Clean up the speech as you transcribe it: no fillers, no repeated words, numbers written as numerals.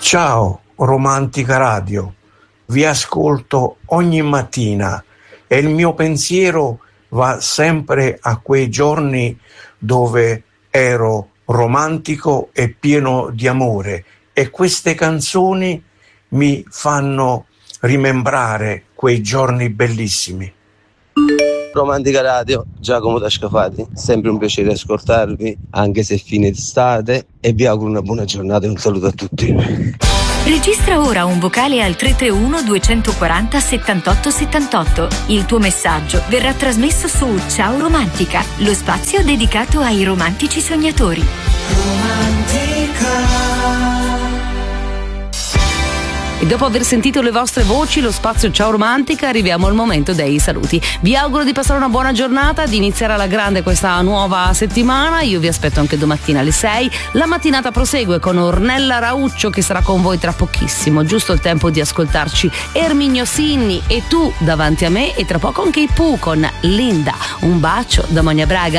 Ciao Romantica Radio, vi ascolto ogni mattina e il mio pensiero va sempre a quei giorni dove ero romantico e pieno di amore, e queste canzoni mi fanno rimembrare quei giorni bellissimi. Romantica Radio, Giacomo da Scafati, sempre un piacere ascoltarvi anche se è fine estate, e vi auguro una buona giornata e un saluto a tutti. Registra ora un vocale al 331 240 78 78. Il tuo messaggio verrà trasmesso su Ciao Romantica, lo spazio dedicato ai romantici sognatori. E dopo aver sentito le vostre voci, lo spazio Ciao Romantica, arriviamo al momento dei saluti. Vi auguro di passare una buona giornata, di iniziare alla grande questa nuova settimana. Io vi aspetto anche domattina alle 6. La mattinata prosegue con Ornella Rauccio, che sarà con voi tra pochissimo, giusto il tempo di ascoltarci Erminio Sinni e Tu davanti a me, e tra poco anche i Pooh con Linda. Un bacio da Monia Braga.